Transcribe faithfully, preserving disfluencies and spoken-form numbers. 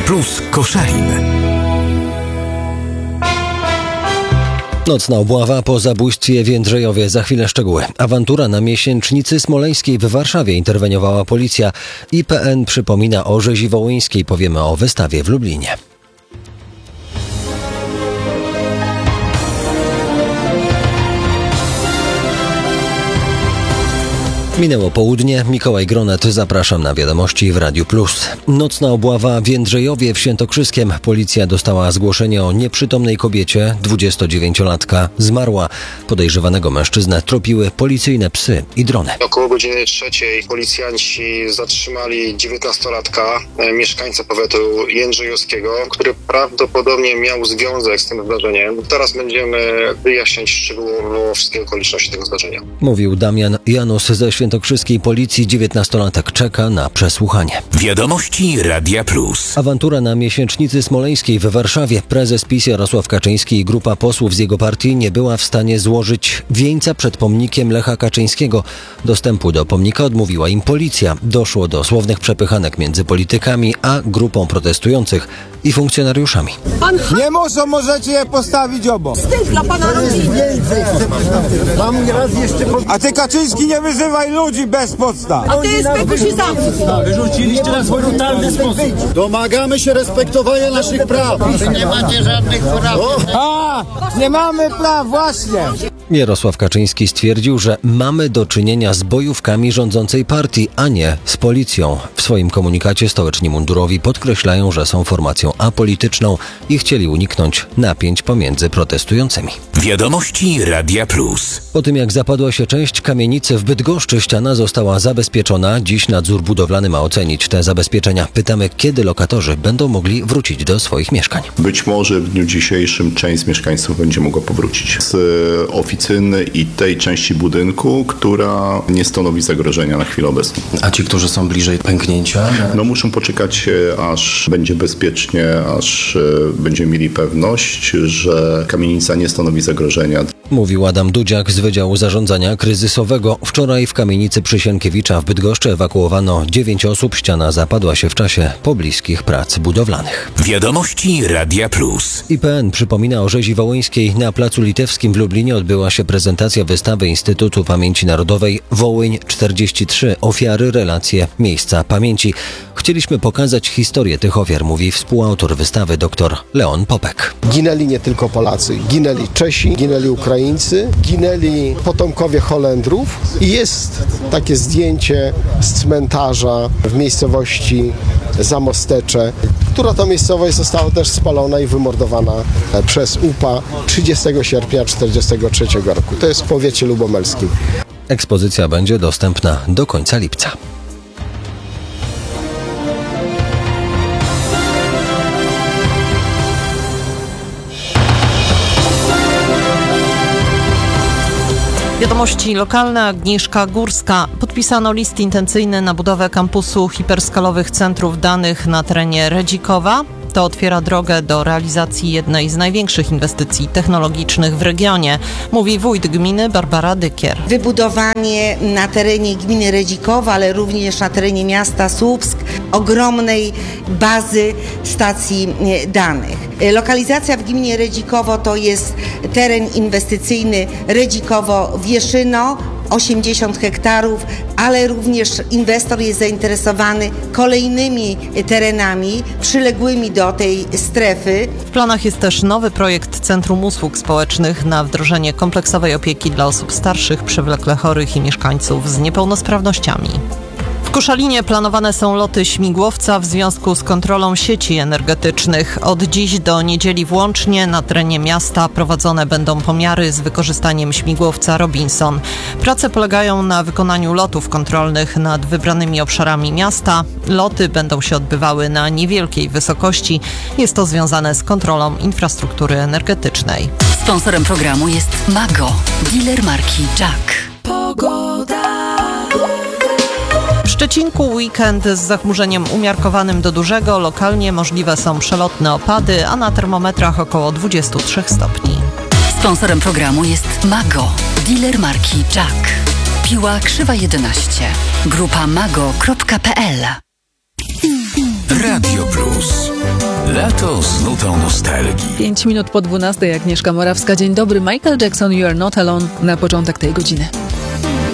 Plus Koszalin. Nocna obława po zabójstwie w Jędrzejowie. Za chwilę szczegóły. Awantura na Miesięcznicy Smoleńskiej w Warszawie. Interweniowała policja. I P N przypomina o rzezi wołyńskiej. Powiemy o wystawie w Lublinie. Minęło południe. Mikołaj Gronet, zapraszam na wiadomości w Radiu Plus. Nocna obława w Jędrzejowie w Świętokrzyskiem. Policja dostała zgłoszenie o nieprzytomnej kobiecie. dwudziestodziewięciolatka zmarła. Podejrzewanego mężczyznę tropiły policyjne psy i drony. Około godziny trzeciej policjanci zatrzymali dziewiętnastolatka, mieszkańca powiatu jędrzejowskiego, który prawdopodobnie miał związek z tym zdarzeniem. Teraz będziemy wyjaśniać szczegółowo wszystkie okoliczności tego zdarzenia. Mówił Damian Janus ze świętokrzyskiej policji. dziewiętnastolatek czeka na przesłuchanie. Wiadomości Radia Plus. Awantura na Miesięcznicy Smoleńskiej w Warszawie. Prezes PiS Jarosław Kaczyński i grupa posłów z jego partii nie była w stanie złożyć wieńca przed pomnikiem Lecha Kaczyńskiego. Dostępu do pomnika odmówiła im policja. Doszło do słownych przepychanek między politykami a grupą protestujących i funkcjonariuszami. Pan... Nie muszą, możecie je postawić obok. Wstyd dla pana rodziny. A ty, Kaczyński, nie wyzywaj ludzi bez podstaw. A ty spekuj się sam. Wyrzuciliście nas w brutalny sposób. Domagamy się respektowania naszych praw. Wy nie macie żadnych praw. A, nie mamy praw, właśnie. Jarosław Kaczyński stwierdził, że mamy do czynienia z bojówkami rządzącej partii, a nie z policją. W swoim komunikacie stołeczni mundurowi podkreślają, że są formacją apolityczną i chcieli uniknąć napięć pomiędzy protestującymi. Wiadomości Radia Plus. Po tym jak zapadła się część kamienicy w Bydgoszczy, ściana została zabezpieczona. Dziś nadzór budowlany ma ocenić te zabezpieczenia. Pytamy, kiedy lokatorzy będą mogli wrócić do swoich mieszkań. Być może w dniu dzisiejszym część z mieszkańców będzie mogła powrócić z oficyny i tej części budynku, która nie stanowi zagrożenia na chwilę obecną. A ci, którzy są bliżej pęknięcia? No muszą poczekać, aż będzie bezpiecznie, aż będziemy mieli pewność, że kamienica nie stanowi zagrożenia. Mówił Adam Dudziak z Wydziału Zarządzania Kryzysowego. Wczoraj w kamienicy przy Sienkiewicza w Bydgoszczy ewakuowano dziewięć osób. Ściana zapadła się w czasie pobliskich prac budowlanych. Wiadomości Radia Plus. I P N przypomina o rzezi wołyńskiej. Na Placu Litewskim w Lublinie odbyła się prezentacja wystawy Instytutu Pamięci Narodowej Wołyń czterdzieści trzy. Ofiary, relacje, miejsca pamięci. Chcieliśmy pokazać historię tych ofiar, mówi współautor wystawy dr Leon Popek. Ginęli nie tylko Polacy, ginęli Czesi, ginęli Ukraińcy, ginęli potomkowie Holendrów i jest takie zdjęcie z cmentarza w miejscowości Zamostecze, która to miejscowość została też spalona i wymordowana przez U P A trzydziestego sierpnia tysiąc dziewięćset czterdziestego trzeciego roku. To jest w powiecie lubomelskim. Ekspozycja będzie dostępna do końca lipca. Wiadomości lokalne. Agnieszka Górska. Podpisano list intencyjny na budowę kampusu hiperskalowych centrów danych na terenie Redzikowa. To otwiera drogę do realizacji jednej z największych inwestycji technologicznych w regionie, mówi wójt gminy Barbara Dykier. Wybudowanie na terenie gminy Redzikowa, ale również na terenie miasta Słupsk ogromnej bazy stacji danych. Lokalizacja w gminie Redzikowo to jest teren inwestycyjny Redzikowo-Wieszyno, osiemdziesiąt hektarów, ale również inwestor jest zainteresowany kolejnymi terenami przyległymi do tej strefy. W planach jest też nowy projekt Centrum Usług Społecznych na wdrożenie kompleksowej opieki dla osób starszych, przewlekle chorych i mieszkańców z niepełnosprawnościami. W Koszalinie planowane są loty śmigłowca w związku z kontrolą sieci energetycznych. Od dziś do niedzieli włącznie na terenie miasta prowadzone będą pomiary z wykorzystaniem śmigłowca Robinson. Prace polegają na wykonaniu lotów kontrolnych nad wybranymi obszarami miasta. Loty będą się odbywały na niewielkiej wysokości. Jest to związane z kontrolą infrastruktury energetycznej. Sponsorem programu jest Mago, dealer marki Jack. Pogoda. W Szczecinku weekend z zachmurzeniem umiarkowanym do dużego. Lokalnie możliwe są przelotne opady, a na termometrach około dwadzieścia trzy stopni. Sponsorem programu jest Mago, dealer marki Jack. Piła Krzywa jedenaście. Grupa mago kropka p l. Radio Plus. Lato z nutą nostalgii. Pięć minut po dwunastej, Agnieszka Morawska. Dzień dobry. Michael Jackson, You Are Not Alone na początek tej godziny.